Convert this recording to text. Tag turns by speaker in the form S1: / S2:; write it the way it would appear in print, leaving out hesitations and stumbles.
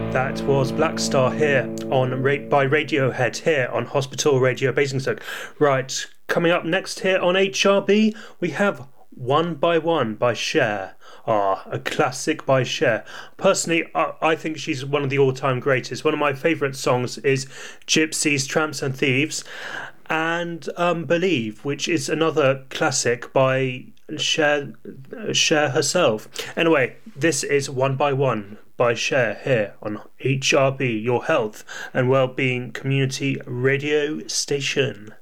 S1: That was Black Star here by Radiohead here on Hospital Radio Basingstoke. Right, coming up next here on HRB, we have One by One by Cher. A classic by Cher. Personally, I think she's one of the all-time greatest. One of my favourite songs is Gypsies, Tramps and Thieves, and Believe, which is another classic by Cher herself. Anyway, this is One by One by Cher here on HRB, your health and wellbeing community radio station.